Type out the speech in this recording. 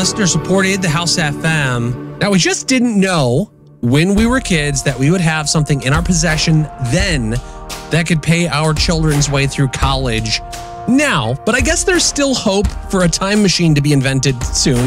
listener supported the House FM. Now, we just didn't know when we were kids that we would have something in our possession then that could pay our children's way through college now. But I guess there's still hope for a time machine to be invented soon.